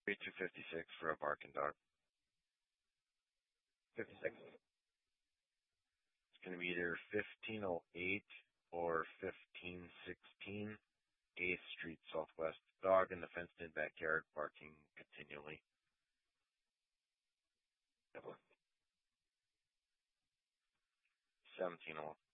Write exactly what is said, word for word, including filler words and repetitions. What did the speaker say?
Two fifty six for a barking dog. fifty-six. It's going to be either fifteen oh eight or fifteen sixteen, eighth Street Southwest. Dog in the fenced-in backyard, barking continually. seventeen oh.